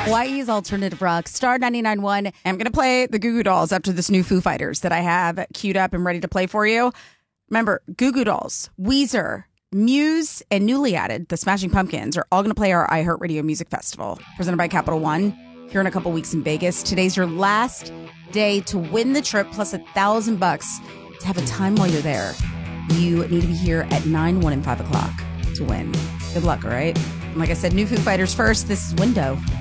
Hawaii's alternative rock, Star 99.1. I'm going to play the Goo Goo Dolls after this new Foo Fighters that I have queued up and ready to play for you. Remember, Goo Goo Dolls, Weezer, Muse, and newly added, the Smashing Pumpkins are all going to play our iHeartRadio Music Festival, presented by Capital One, here in a couple weeks in Vegas. Today's your last day to win the trip, plus $1,000 to have a time while you're there. You need to be here at 9, 1, and 5 o'clock to win. Good luck, all right? And like I said, new Foo Fighters first. This is Window.